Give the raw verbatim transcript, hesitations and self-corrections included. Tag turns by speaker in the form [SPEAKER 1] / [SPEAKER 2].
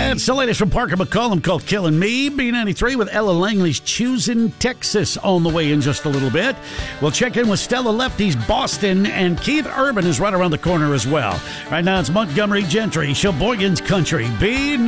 [SPEAKER 1] That's the latest from Parker McCollum called Killing Me. B ninety-three with Ella Langley's Choosing Texas on the way in just a little bit. We'll check in with Stella Lefty's Boston, and Keith Urban is right around the corner as well. Right now it's Montgomery Gentry, Sheboygan's Country. B